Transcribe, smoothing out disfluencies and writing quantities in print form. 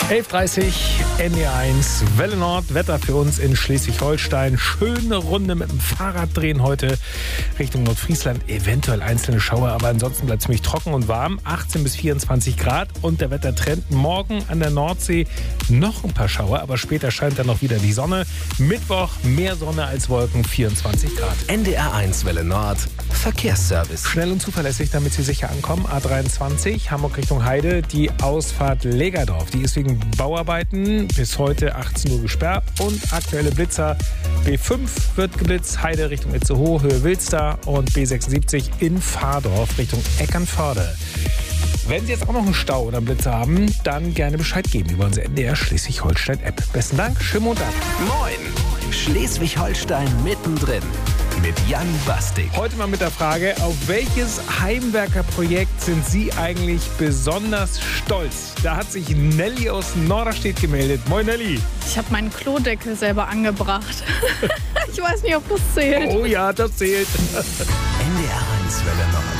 11.30 NDR1, Welle Nord, Wetter für uns in Schleswig-Holstein. Schöne Runde mit dem Fahrrad drehen heute Richtung Nordfriesland. Eventuell einzelne Schauer, aber ansonsten bleibt es ziemlich trocken und warm. 18 bis 24 Grad und der Wettertrend. Morgen an der Nordsee noch ein paar Schauer, aber später scheint dann noch wieder die Sonne. Mittwoch mehr Sonne als Wolken, 24 Grad. NDR1 Welle Nord, Verkehrsservice. Schnell und zuverlässig, damit Sie sicher ankommen. A23, Hamburg Richtung Heide, die Ausfahrt Legerdorf. Die ist wegen Bauarbeiten bis heute 18 Uhr gesperrt und aktuelle Blitzer. B5 wird geblitzt, Heide Richtung Itzehoe, Höhe Wilster und B76 in Fahrdorf Richtung Eckernförde. Wenn Sie jetzt auch noch einen Stau oder einen Blitzer haben, dann gerne Bescheid geben über unsere NDR Schleswig-Holstein-App. Besten Dank, schönen Montag. Moin, Schleswig-Holstein mittendrin mit Jan Bastik. Heute mal mit der Frage, auf welches Heimwerkerprojekt sind Sie eigentlich besonders stolz? Da hat sich Nelly aus Norderstedt gemeldet. Moin Nelly. Ich habe meinen Klodeckel selber angebracht. Ich weiß nicht, ob das zählt. Oh ja, das zählt. NDR1 Welle Nord.